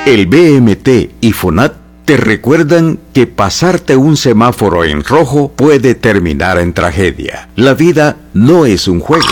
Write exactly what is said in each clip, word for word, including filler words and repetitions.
El B M T y FONAT te recuerdan que pasarte un semáforo en rojo puede terminar en tragedia. La vida no es un juego.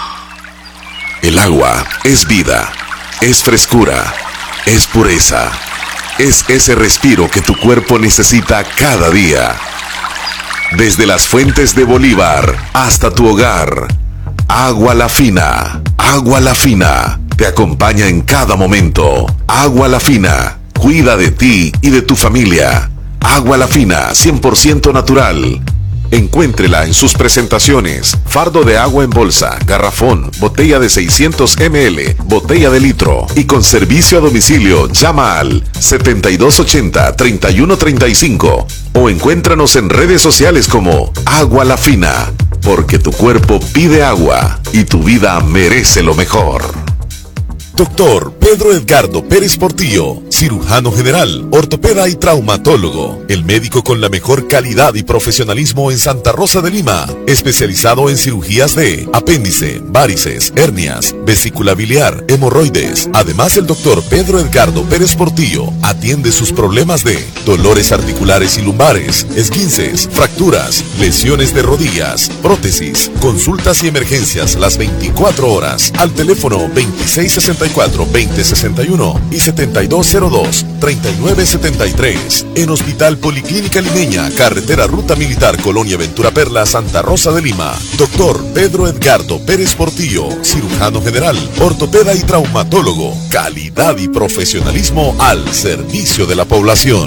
El agua es vida, es frescura, es pureza, es ese respiro que tu cuerpo necesita cada día. Desde las fuentes de Bolívar hasta tu hogar, Agua La Fina, Agua La Fina, te acompaña en cada momento. Agua La Fina, cuida de ti y de tu familia. Agua La Fina, cien por ciento natural. Encuéntrela en sus presentaciones: fardo de agua en bolsa, garrafón, botella de seiscientos mililitros, botella de litro, y con servicio a domicilio. Llama al setenta y dos ochenta, treinta y uno treinta y cinco o encuéntranos en redes sociales como Agua La Fina, porque tu cuerpo pide agua y tu vida merece lo mejor. Doctor Pedro Edgardo Pérez Portillo, cirujano general, ortopeda y traumatólogo, el médico con la mejor calidad y profesionalismo en Santa Rosa de Lima, especializado en cirugías de apéndice, varices, hernias, vesícula biliar, hemorroides. Además, el doctor Pedro Edgardo Pérez Portillo atiende sus problemas de dolores articulares y lumbares, esguinces, fracturas, lesiones de rodillas, prótesis, consultas y emergencias las veinticuatro horas al teléfono veintiséis sesenta y cuatro, veinte sesenta y uno y setenta y dos cero dos, treinta y nueve setenta y tres. En Hospital Policlínica Limeña, carretera Ruta Militar, Colonia Ventura Perla, Santa Rosa de Lima. Doctor Pedro Edgardo Pérez Portillo, cirujano general, ortopeda y traumatólogo. Calidad y profesionalismo al servicio de la población.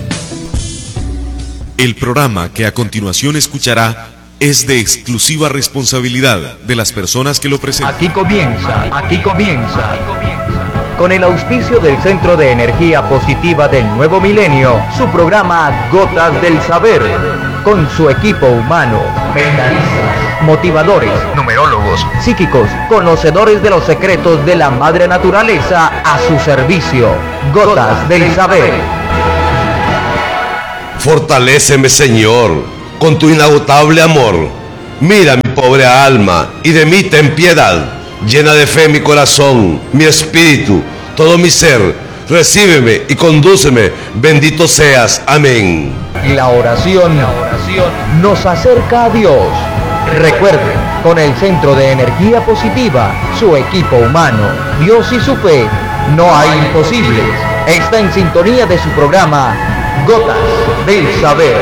El programa que a continuación escuchará es de exclusiva responsabilidad de las personas que lo presentan. Aquí comienza, aquí comienza, con el auspicio del Centro de Energía Positiva del Nuevo Milenio, su programa Gotas del Saber, con su equipo humano, mentalistas, motivadores, numerólogos, psíquicos, conocedores de los secretos de la Madre Naturaleza a su servicio. Gotas del Saber. Fortaléceme, Señor, con tu inagotable amor. Mira mi pobre alma y de mí ten piedad. Llena de fe mi corazón, mi espíritu, todo mi ser. Recíbeme y condúceme. Bendito seas. Amén. La oración, la oración nos acerca a Dios. Recuerden, con el Centro de Energía Positiva, su equipo humano, Dios y su fe, no hay imposibles. Está en sintonía de su programa Gotas del Saber.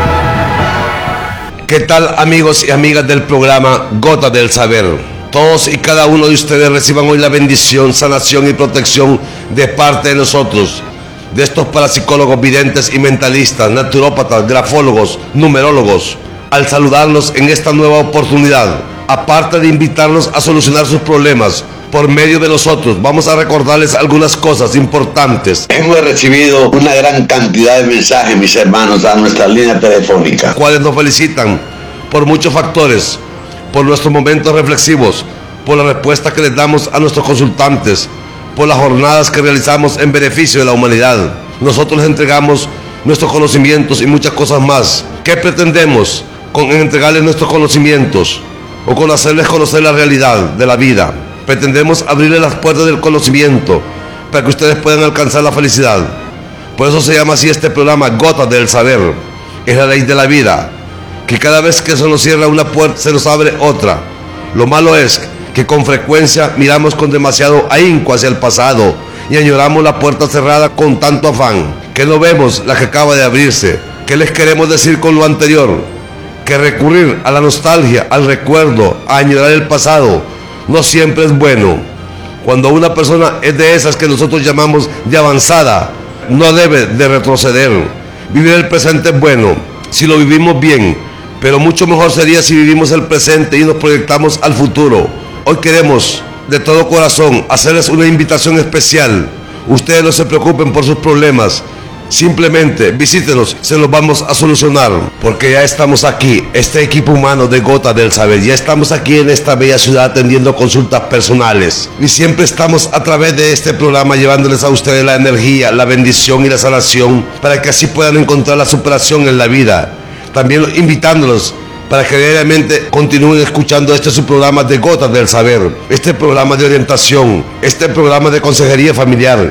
¿Qué tal, amigos y amigas del programa Gotas del Saber? Todos y cada uno de ustedes reciban hoy la bendición, sanación y protección de parte de nosotros, de estos parapsicólogos, videntes y mentalistas, naturópatas, grafólogos, numerólogos, al saludarlos en esta nueva oportunidad. Aparte de invitarlos a solucionar sus problemas por medio de nosotros, vamos a recordarles algunas cosas importantes. Hemos recibido una gran cantidad de mensajes, mis hermanos, a nuestra línea telefónica, cuales nos felicitan por muchos factores, por nuestros momentos reflexivos, por la respuesta que les damos a nuestros consultantes, por las jornadas que realizamos en beneficio de la humanidad. Nosotros les entregamos nuestros conocimientos y muchas cosas más. ¿Qué pretendemos con entregarles nuestros conocimientos o con hacerles conocer la realidad de la vida? Pretendemos abrirles las puertas del conocimiento para que ustedes puedan alcanzar la felicidad. Por eso se llama así este programa, Gotas del Saber. Es la ley de la vida, que cada vez que se nos cierra una puerta, se nos abre otra. Lo malo es que con frecuencia miramos con demasiado ahínco hacia el pasado y añoramos la puerta cerrada con tanto afán, que no vemos la que acaba de abrirse. ¿Qué les queremos decir con lo anterior? Que recurrir a la nostalgia, al recuerdo, a añorar el pasado, no siempre es bueno. Cuando una persona es de esas que nosotros llamamos de avanzada, no debe de retroceder. Vivir el presente es bueno, si lo vivimos bien, pero mucho mejor sería si vivimos el presente y nos proyectamos al futuro. Hoy queremos de todo corazón hacerles una invitación especial. Ustedes no se preocupen por sus problemas, simplemente visítenos, se los vamos a solucionar, porque ya estamos aquí, este equipo humano de Gotas del Saber, ya estamos aquí en esta bella ciudad atendiendo consultas personales, y siempre estamos a través de este programa llevándoles a ustedes la energía, la bendición y la sanación, para que así puedan encontrar la superación en la vida. También invitándolos para que diariamente continúen escuchando este su programa de Gotas del Saber, este programa de orientación, este programa de consejería familiar,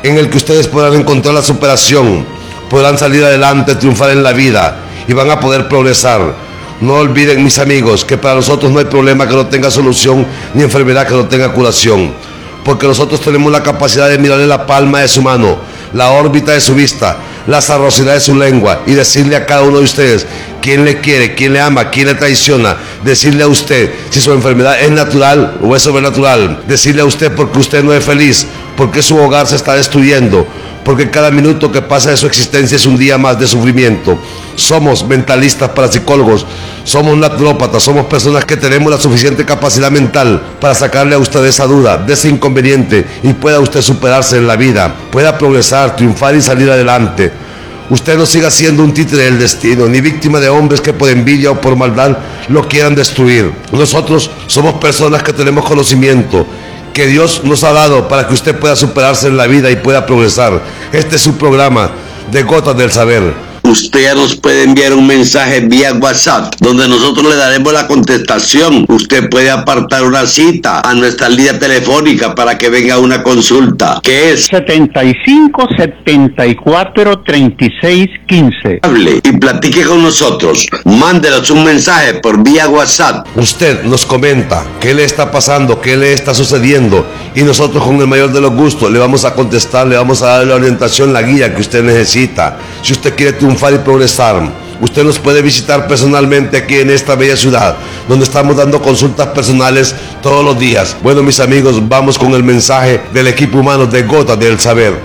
en el que ustedes podrán encontrar la superación, podrán salir adelante, triunfar en la vida y van a poder progresar. No olviden, mis amigos, que para nosotros no hay problema que no tenga solución ni enfermedad que no tenga curación, porque nosotros tenemos la capacidad de mirar en la palma de su mano, la órbita de su vista, la sabrosidad de su lengua y decirle a cada uno de ustedes quién le quiere, quién le ama, quién le traiciona, decirle a usted si su enfermedad es natural o es sobrenatural, decirle a usted porque usted no es feliz, porque su hogar se está destruyendo, porque cada minuto que pasa de su existencia es un día más de sufrimiento. Somos mentalistas, parapsicólogos, somos naturópatas, somos personas que tenemos la suficiente capacidad mental para sacarle a usted de esa duda, de ese inconveniente, y pueda usted superarse en la vida, pueda progresar, triunfar y salir adelante. Usted no siga siendo un títere del destino, ni víctima de hombres que por envidia o por maldad lo quieran destruir. Nosotros somos personas que tenemos conocimiento, que Dios nos ha dado para que usted pueda superarse en la vida y pueda progresar. Este es su programa de Gotas del Saber. Usted ya nos puede enviar un mensaje vía WhatsApp, donde nosotros le daremos la contestación. Usted puede apartar una cita a nuestra línea telefónica para que venga a una consulta, que es setenta y cinco, setenta y cuatro, treinta y seis, quince. Hable y platique con nosotros. Mándenos un mensaje por vía WhatsApp. Usted nos comenta qué le está pasando, qué le está sucediendo, y nosotros con el mayor de los gustos le vamos a contestar, le vamos a dar la orientación, la guía que usted necesita. Si usted quiere triunfar y progresar, usted nos puede visitar personalmente aquí en esta bella ciudad, donde estamos dando consultas personales todos los días. Bueno, mis amigos, vamos con el mensaje del equipo humano de Gotas del Saber.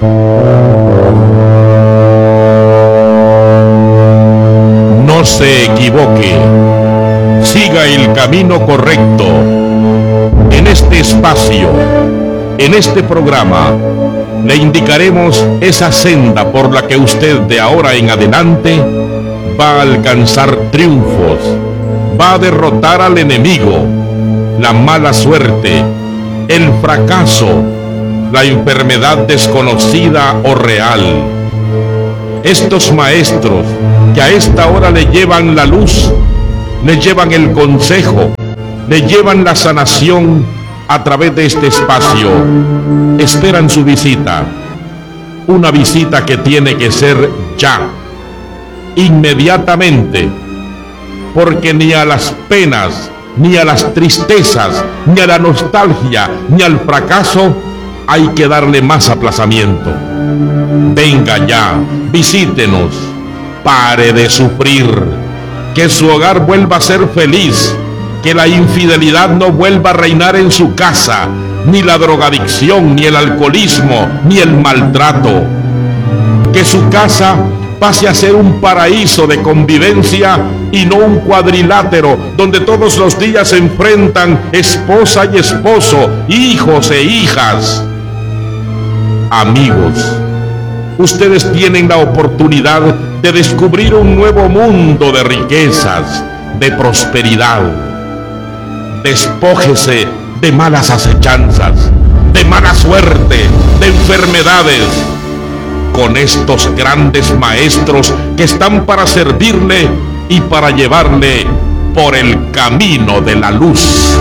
No se equivoque, siga el camino correcto. En este espacio, en este programa, le indicaremos esa senda por la que usted de ahora en adelante va a alcanzar triunfos, va a derrotar al enemigo, la mala suerte, el fracaso, la enfermedad desconocida o real. Estos maestros que a esta hora le llevan la luz, le llevan el consejo, le llevan la sanación a través de este espacio, esperan su visita, una visita que tiene que ser ya, inmediatamente, porque ni a las penas, ni a las tristezas, ni a la nostalgia, ni al fracaso hay que darle más aplazamiento. Venga ya, visítenos, pare de sufrir, que su hogar vuelva a ser feliz, que la infidelidad no vuelva a reinar en su casa, ni la drogadicción, ni el alcoholismo, ni el maltrato. Que su casa pase a ser un paraíso de convivencia y no un cuadrilátero donde todos los días se enfrentan esposa y esposo, hijos e hijas. Amigos, ustedes tienen la oportunidad de descubrir un nuevo mundo de riquezas, de prosperidad. Despójese de malas acechanzas, de mala suerte, de enfermedades, con estos grandes maestros que están para servirle y para llevarle por el camino de la luz.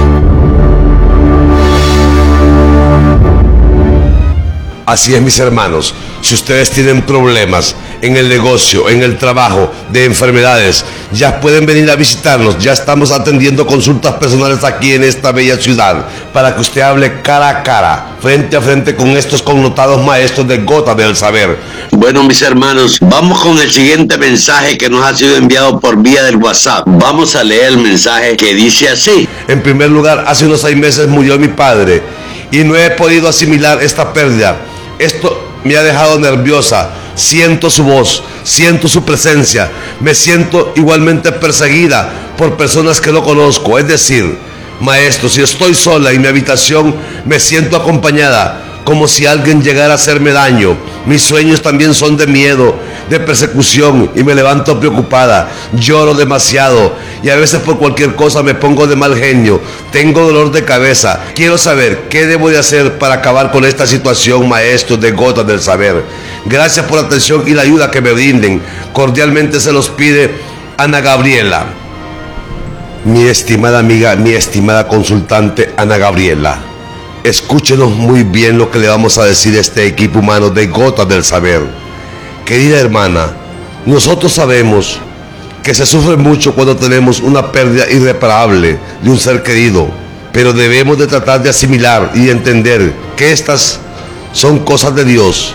Así es, mis hermanos, si ustedes tienen problemas en el negocio, en el trabajo, de enfermedades, ya pueden venir a visitarnos. Ya estamos atendiendo consultas personales aquí en esta bella ciudad, para que usted hable cara a cara, frente a frente con estos connotados maestros de Gotas del Saber. Bueno, mis hermanos, vamos con el siguiente mensaje que nos ha sido enviado por vía del WhatsApp. Vamos a leer el mensaje que dice así. En primer lugar, hace unos seis meses murió mi padre y no he podido asimilar esta pérdida. Esto me ha dejado nerviosa. Siento su voz, siento su presencia, me siento igualmente perseguida por personas que no conozco. Es decir, maestro, si estoy sola en mi habitación, me siento acompañada, como si alguien llegara a hacerme daño. Mis sueños también son de miedo, de persecución, y me levanto preocupada. Lloro demasiado y a veces por cualquier cosa me pongo de mal genio. Tengo dolor de cabeza. Quiero saber qué debo de hacer para acabar con esta situación, maestro de Gotas del Saber. Gracias por la atención y la ayuda que me brinden. Cordialmente se los pide Ana Gabriela. Mi estimada amiga, mi estimada consultante Ana Gabriela, Escúchenos muy bien lo que le vamos a decir a este equipo humano de Gotas del Saber. Querida hermana, nosotros sabemos que se sufre mucho cuando tenemos una pérdida irreparable de un ser querido, pero debemos de tratar de asimilar y entender que estas son cosas de Dios.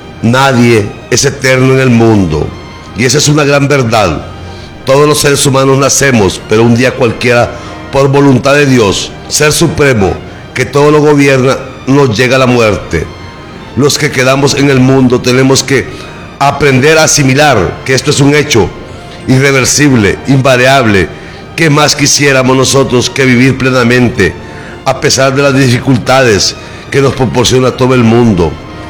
Nadie es eterno en el mundo, y esa es una gran verdad. Todos los seres humanos nacemos, pero un día cualquiera, por voluntad de Dios, Ser Supremo, que todo lo gobierna, nos llega la muerte. Los que quedamos en el mundo tenemos que aprender a asimilar que esto es un hecho irreversible, invariable. ¿Qué más quisiéramos nosotros que vivir plenamente, a pesar de las dificultades que nos proporciona todo el mundo?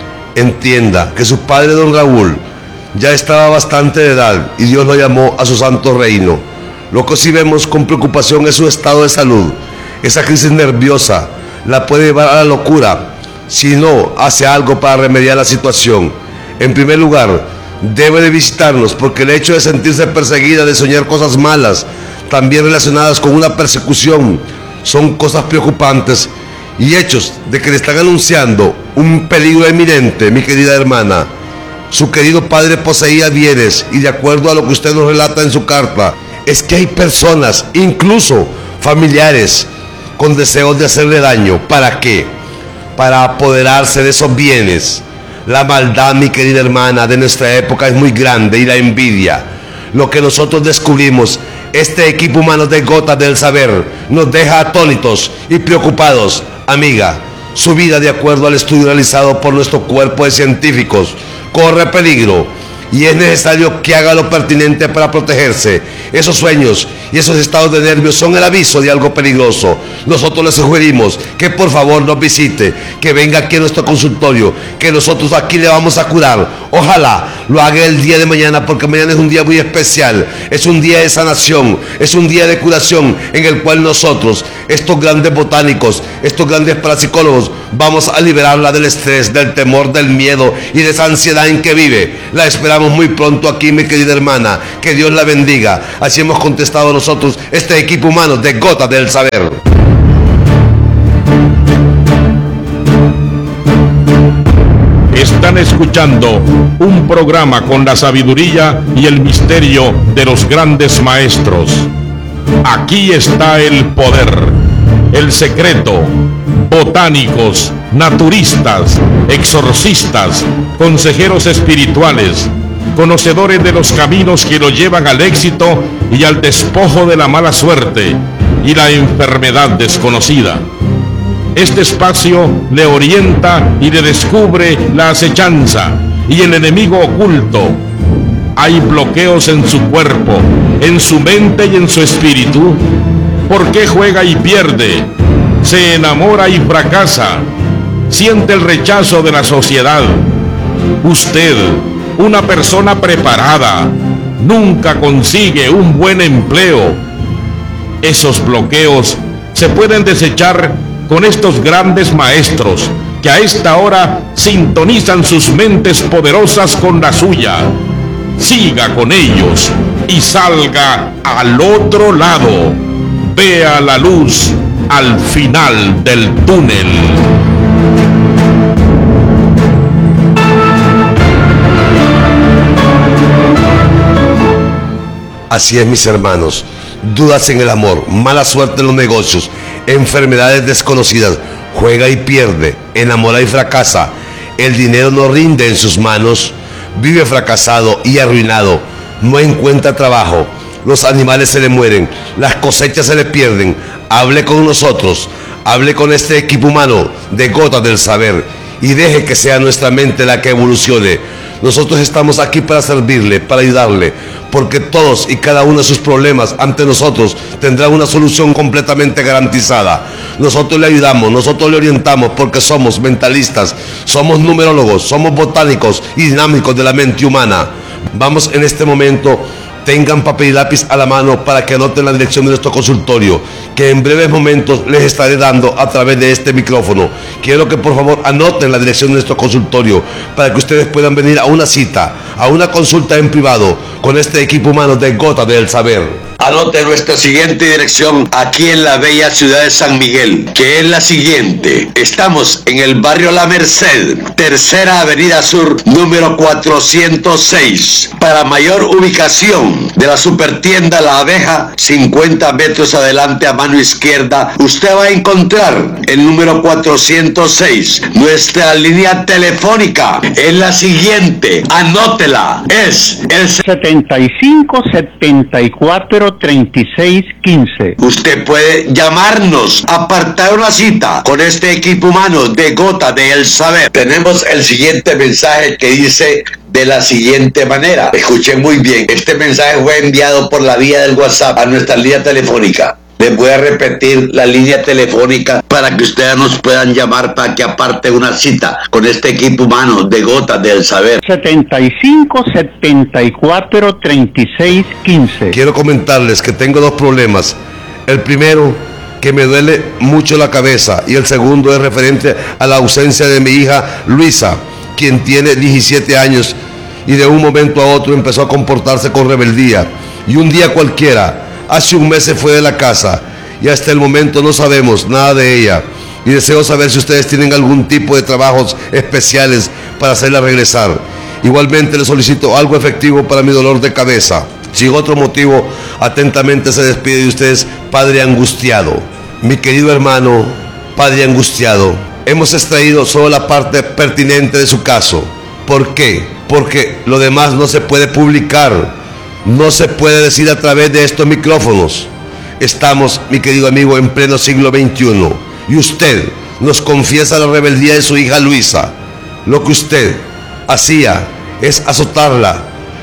Entienda que su padre, don Raúl, ya estaba bastante de edad y Dios lo llamó a su santo reino. Lo que sí vemos con preocupación es su estado de salud. Esa crisis nerviosa la puede llevar a la locura si no hace algo para remediar la situación. En primer lugar, debe de visitarnos, porque el hecho de sentirse perseguida, de soñar cosas malas, también relacionadas con una persecución, son cosas preocupantes y hechos de que le están anunciando un peligro eminente, mi querida hermana. Su querido padre poseía bienes y, de acuerdo a lo que usted nos relata en su carta, es que hay personas, incluso familiares, con deseos de hacerle daño. ¿Para qué? Para apoderarse de esos bienes. La maldad, mi querida hermana, de nuestra época es muy grande, y la envidia. Lo que nosotros descubrimos, este equipo humano de Gotas del Saber, nos deja atónitos y preocupados. Amiga, su vida, de acuerdo al estudio realizado por nuestro cuerpo de científicos, corre peligro, y es necesario que haga lo pertinente para protegerse. Esos sueños y esos estados de nervios son el aviso de algo peligroso. Nosotros le sugerimos que por favor nos visite, que venga aquí a nuestro consultorio, que nosotros aquí le vamos a curar. Ojalá lo haga el día de mañana, porque mañana es un día muy especial, es un día de sanación, es un día de curación, en el cual nosotros, estos grandes botánicos, estos grandes parapsicólogos, vamos a liberarla del estrés, del temor, del miedo y de esa ansiedad en que vive. La esperamos muy pronto aquí, mi querida hermana. Que Dios la bendiga. Así hemos contestado nosotros, este equipo humano de Gotas del Saber. Están escuchando un programa con la sabiduría y el misterio de los grandes maestros. Aquí está el poder, el secreto. Botánicos, naturistas, exorcistas, consejeros espirituales, conocedores de los caminos que lo llevan al éxito y al despojo de la mala suerte y la enfermedad desconocida. Este espacio le orienta y le descubre la acechanza y el enemigo oculto. Hay bloqueos en su cuerpo, en su mente y en su espíritu. ¿Por qué juega y pierde? Se enamora y fracasa. Siente el rechazo de la sociedad. Usted, una persona preparada, nunca consigue un buen empleo. Esos bloqueos se pueden desechar con estos grandes maestros que a esta hora sintonizan sus mentes poderosas con la suya. Siga con ellos y salga al otro lado. Vea la luz al final del túnel. Así es, mis hermanos. Dudas en el amor, mala suerte en los negocios, enfermedades desconocidas, juega y pierde, enamora y fracasa, el dinero no rinde en sus manos, vive fracasado y arruinado, no encuentra trabajo, los animales se le mueren, las cosechas se le pierden. Hable con nosotros, hable con este equipo humano de Gotas del Saber y deje que sea nuestra mente la que evolucione. Nosotros estamos aquí para servirle, para ayudarle, porque todos y cada uno de sus problemas ante nosotros tendrán una solución completamente garantizada. Nosotros le ayudamos, nosotros le orientamos, porque somos mentalistas, somos numerólogos, somos botánicos y dinámicos de la mente humana. Vamos en este momento, tengan papel y lápiz a la mano para que anoten la dirección de nuestro consultorio, que en breves momentos les estaré dando a través de este micrófono. Quiero que por favor anoten la dirección de nuestro consultorio para que ustedes puedan venir a una cita, a una consulta en privado con este equipo humano de Gotas del Saber. Anote nuestra siguiente dirección aquí en la bella ciudad de San Miguel, que es la siguiente. Estamos en el barrio La Merced, tercera avenida sur, número cuatrocientos seis. Para mayor ubicación de la supertienda La Abeja, cincuenta metros adelante a mano izquierda, usted va a encontrar el número cuatrocientos seis. Nuestra línea telefónica es la siguiente. Anótela. Es el setenta y cinco setenta y cuatro treinta y seis quince. Usted puede llamarnos, apartar una cita con este equipo humano de Gotas del Saber. Tenemos el siguiente mensaje que dice de la siguiente manera. Escuchen muy bien. Este mensaje fue enviado por la vía del WhatsApp a nuestra línea telefónica. Les voy a repetir la línea telefónica para que ustedes nos puedan llamar para que aparte una cita con este equipo humano de Gotas del Saber. setenta y cinco setenta y cuatro treinta y seis quince. Quiero comentarles que tengo dos problemas. El primero, que me duele mucho la cabeza, y el segundo es referente a la ausencia de mi hija Luisa, quien tiene diecisiete años y de un momento a otro empezó a comportarse con rebeldía. Y un día cualquiera, hace un mes se fue de la casa y hasta el momento no sabemos nada de ella. Y deseo saber si ustedes tienen algún tipo de trabajos especiales para hacerla regresar. Igualmente les solicito algo efectivo para mi dolor de cabeza. Sin otro motivo, atentamente se despide de ustedes, Padre Angustiado. Mi querido hermano, Padre Angustiado, hemos extraído solo la parte pertinente de su caso. ¿Por qué? Porque lo demás no se puede publicar. No se puede decir a través de estos micrófonos. Estamos, mi querido amigo, en pleno siglo veintiuno. Y usted nos confiesa la rebeldía de su hija Luisa. Lo que usted hacía es azotarla,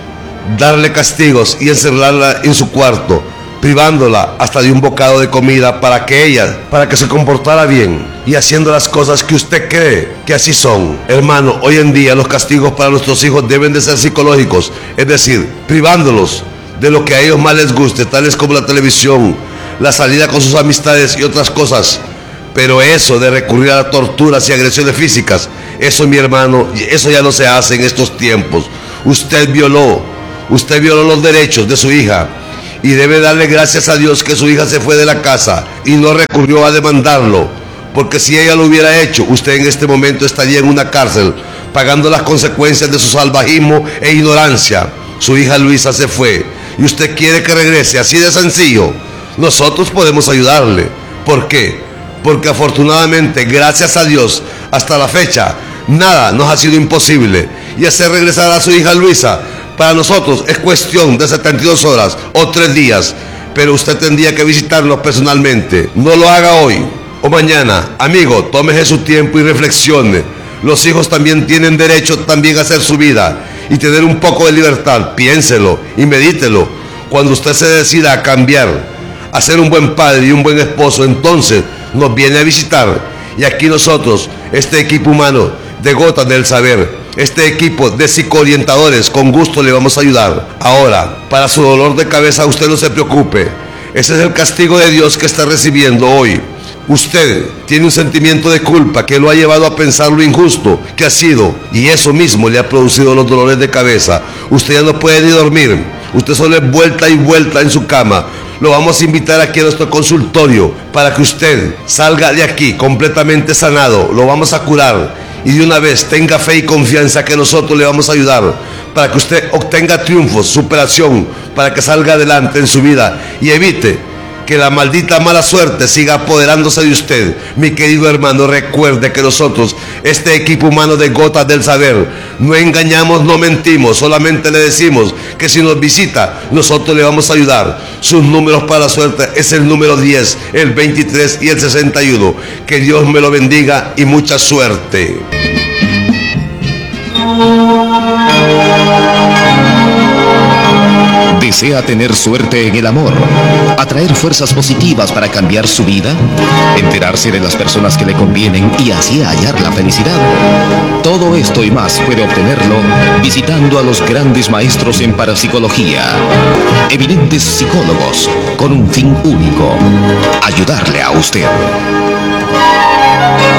darle castigos y encerrarla en su cuarto, privándola hasta de un bocado de comida para que ella, para que se comportara bien y haciendo las cosas que usted cree que así son. Hermano, hoy en día los castigos para nuestros hijos deben de ser psicológicos, es decir, privándolos de lo que a ellos más les guste, tales como la televisión, la salida con sus amistades y otras cosas. Pero eso de recurrir a torturas y agresiones físicas, eso, mi hermano, eso ya no se hace en estos tiempos. Usted violó, usted violó los derechos de su hija. Y debe darle gracias a Dios que su hija se fue de la casa y no recurrió a demandarlo, porque si ella lo hubiera hecho, usted en este momento estaría en una cárcel, pagando las consecuencias de su salvajismo e ignorancia. Su hija Luisa se fue y usted quiere que regrese, así de sencillo. Nosotros podemos ayudarle. ¿Por qué? Porque afortunadamente, gracias a Dios, hasta la fecha, nada nos ha sido imposible. Y hacer regresar a su hija Luisa, para nosotros es cuestión de setenta y dos horas o tres días, pero usted tendría que visitarlo personalmente. No lo haga hoy o mañana. Amigo, tómese su tiempo y reflexione. Los hijos también tienen derecho también a hacer su vida y tener un poco de libertad. Piénselo y medítelo. Cuando usted se decida a cambiar, a ser un buen padre y un buen esposo, entonces nos viene a visitar. Y aquí nosotros, este equipo humano de Gotas del Saber, este equipo de psicoorientadores, con gusto le vamos a ayudar. Ahora, para su dolor de cabeza, usted no se preocupe. Ese es el castigo de Dios que está recibiendo hoy. Usted tiene un sentimiento de culpa que lo ha llevado a pensar lo injusto que ha sido, y eso mismo le ha producido los dolores de cabeza. Usted ya no puede ni dormir. Usted solo es vuelta y vuelta en su cama. Lo vamos a invitar aquí a nuestro consultorio para que usted salga de aquí completamente sanado. Lo vamos a curar. Y de una vez tenga fe y confianza que nosotros le vamos a ayudar para que usted obtenga triunfos, superación, para que salga adelante en su vida y evite que la maldita mala suerte siga apoderándose de usted. Mi querido hermano, recuerde que nosotros, este equipo humano de Gotas del Saber, no engañamos, no mentimos, solamente le decimos que si nos visita, nosotros le vamos a ayudar. Sus números para la suerte es el número diez, el veintitrés y el sesenta y uno. Que Dios me lo bendiga y mucha suerte. ¿Desea tener suerte en el amor? ¿Atraer fuerzas positivas para cambiar su vida? ¿Enterarse de las personas que le convienen y así hallar la felicidad? Todo esto y más puede obtenerlo visitando a los grandes maestros en parapsicología. Eminentes psicólogos con un fin único: ayudarle a usted.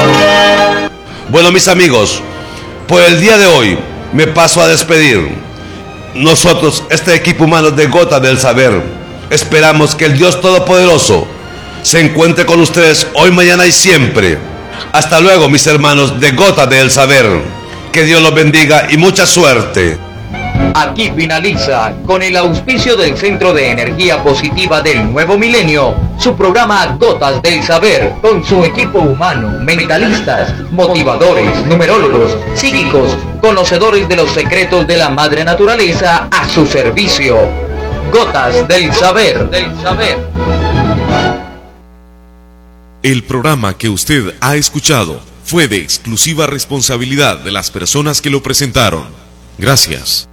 Bueno, mis amigos, por el día de hoy me paso a despedir. Nosotros, este equipo humano de Gotas del Saber, esperamos que el Dios Todopoderoso se encuentre con ustedes hoy, mañana y siempre. Hasta luego, mis hermanos de Gotas del Saber. Que Dios los bendiga y mucha suerte. Aquí finaliza, con el auspicio del Centro de Energía Positiva del Nuevo Milenio, su programa Gotas del Saber, con su equipo humano, mentalistas, motivadores, numerólogos, psíquicos, conocedores de los secretos de la Madre Naturaleza a su servicio. Gotas del Saber. Del Saber. El programa que usted ha escuchado fue de exclusiva responsabilidad de las personas que lo presentaron. Gracias.